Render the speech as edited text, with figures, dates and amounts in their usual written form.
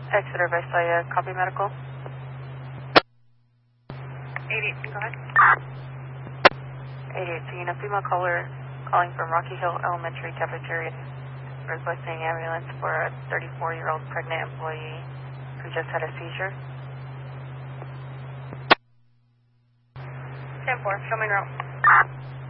Exeter Visalia, copy medical. 88, go ahead. 88, a female caller calling from Rocky Hill Elementary Cafeteria, requesting ambulance for a 34-year-old pregnant employee who just had a seizure. 10-4, show me route.